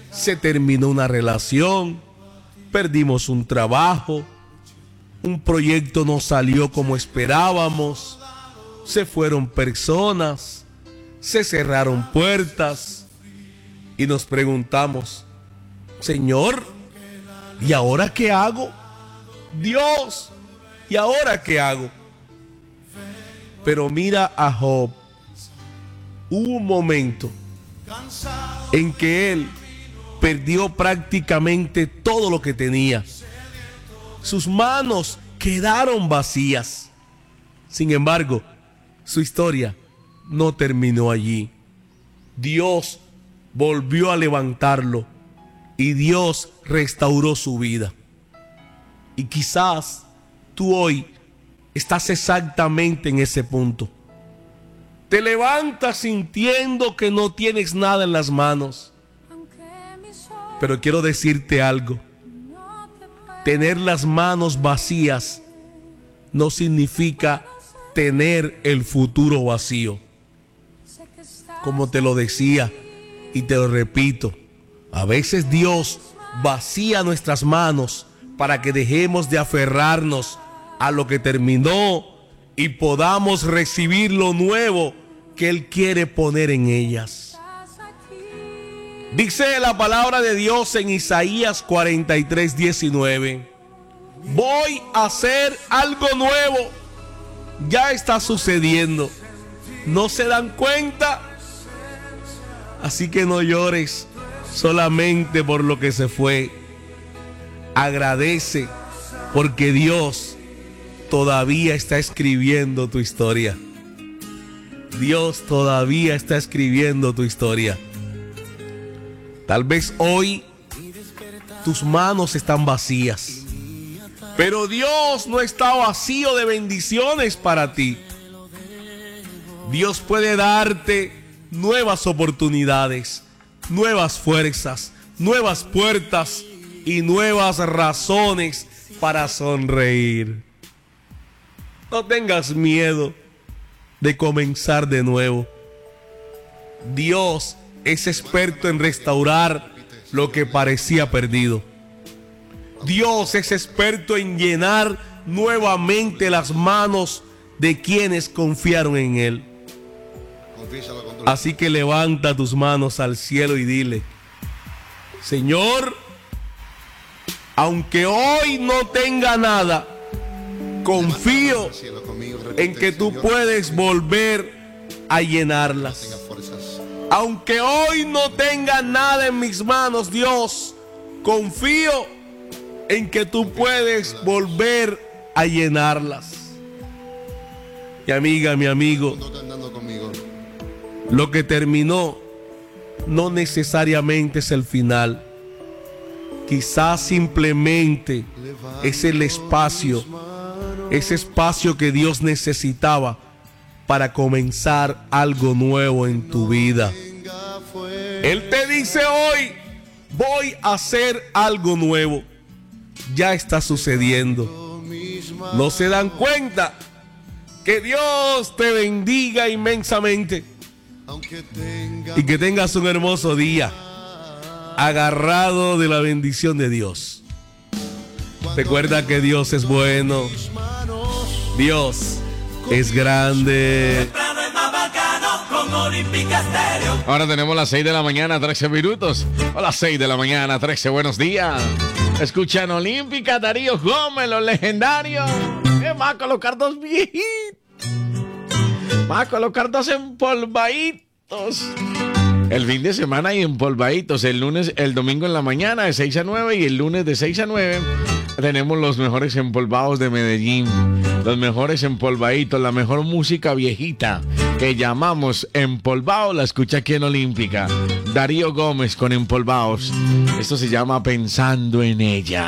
se terminó una relación, perdimos un trabajo, un proyecto no salió como esperábamos, se fueron personas, se cerraron puertas y nos preguntamos, Señor, ¿y ahora qué hago? Dios, ¿y ahora qué hago? Pero mira a Job, hubo un momento en que él perdió prácticamente todo lo que tenía. Sus manos quedaron vacías. Sin embargo, su historia no terminó allí. Dios volvió a levantarlo y Dios restauró su vida. Y quizás tú hoy estás exactamente en ese punto. Te levantas sintiendo que no tienes nada en las manos. Pero quiero decirte algo. Tener las manos vacías no significa tener el futuro vacío. Como te lo decía y te lo repito, a veces Dios vacía nuestras manos para que dejemos de aferrarnos a lo que terminó y podamos recibir lo nuevo que Él quiere poner en ellas. Dice la palabra de Dios en Isaías 43:19. Voy a hacer algo nuevo. Ya está sucediendo. ¿No se dan cuenta? Así que no llores solamente por lo que se fue. Agradece porque Dios todavía está escribiendo tu historia. Dios todavía está escribiendo tu historia. Tal vez hoy tus manos están vacías, pero Dios no está vacío de bendiciones para ti. Dios puede darte nuevas oportunidades, nuevas fuerzas, nuevas puertas y nuevas razones para sonreír. No tengas miedo de comenzar de nuevo. Dios es experto en restaurar lo que parecía perdido. Dios es experto en llenar nuevamente las manos de quienes confiaron en Él. Así que levanta tus manos al cielo y dile: Señor, aunque hoy no tenga nada, confío en que tú puedes volver a llenarlas. Aunque hoy no tenga nada en mis manos, Dios, confío en que tú puedes volver a llenarlas. Mi amiga, mi amigo, lo que terminó no necesariamente es el final. Quizás simplemente es el espacio, ese espacio que Dios necesitaba para comenzar algo nuevo en tu vida. Él te dice hoy: voy a hacer algo nuevo. Ya está sucediendo. ¿No se dan cuenta? Que Dios te bendiga inmensamente y que tengas un hermoso día agarrado de la bendición de Dios. Recuerda que Dios es bueno. Dios es grande. Ahora tenemos las 6 de la mañana, 13 minutos. A las 6 de la mañana, 13, buenos días. Escuchan Olímpica, Darío Gómez, los legendarios. Va a colocar dos viejitos. Va a colocar dos empolvaditos. El fin de semana hay empolvaditos. El lunes, el domingo en la mañana de 6 a 9 y el lunes de 6 a 9 tenemos los mejores empolvados de Medellín. Los mejores empolvaditos, la mejor música viejita que llamamos empolvado, la escucha aquí en Olímpica. Darío Gómez con Empolvados. Esto se llama Pensando en Ella.